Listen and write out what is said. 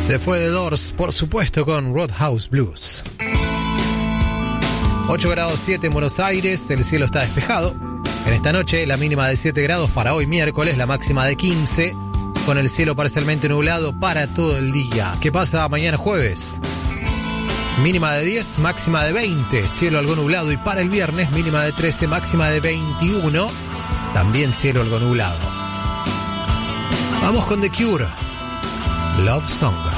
Se fue The Doors, por supuesto, con Roadhouse Blues. 8 grados 7 en Buenos Aires, el cielo está despejado. En esta noche la mínima de 7 grados para hoy miércoles, la máxima de 15, con el cielo parcialmente nublado para todo el día. ¿Qué pasa mañana jueves? Mínima de 10, máxima de 20, cielo algo nublado. Y para el viernes, mínima de 13, máxima de 21, también cielo algo nublado. Vamos con The Cure, Love Song.